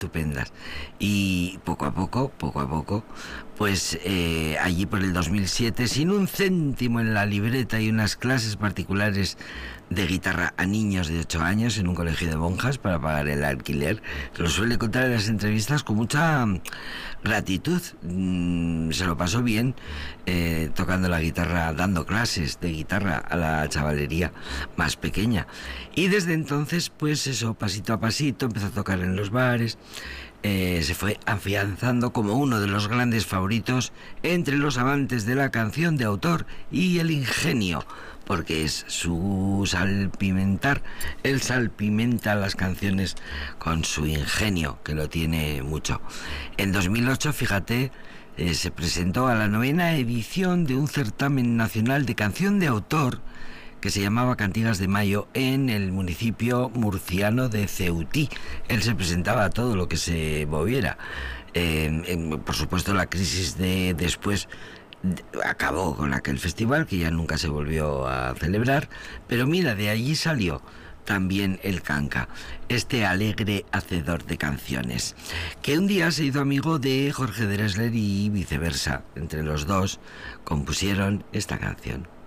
estupendas. Y poco a poco, pues allí por el 2007, sin un céntimo en la libreta y unas clases particulares de guitarra a niños de 8 años en un colegio de monjas para pagar el alquiler, lo suele contar en las entrevistas con mucha gratitud. Se lo pasó bien tocando la guitarra, dando clases de guitarra a la chavalería más pequeña. Y desde entonces, pues eso, pasito a pasito, empezó a tocar en los bares. Se fue afianzando como uno de los grandes favoritos entre los amantes de la canción de autor y el ingenio, porque es su salpimentar. Él salpimenta las canciones con su ingenio, que lo tiene mucho. En 2008, fíjate, se presentó a la 9ª edición de un certamen nacional de canción de autor que se llamaba Cantigas de Mayo en el municipio murciano de Ceutí. Él se presentaba a todo lo que se moviera. Por supuesto, la crisis de después acabó con aquel festival, que ya nunca se volvió a celebrar, pero mira, de allí salió también el canca, este alegre hacedor de canciones, que un día se hizo amigo de Jorge Drexler y viceversa. Entre los dos compusieron esta canción.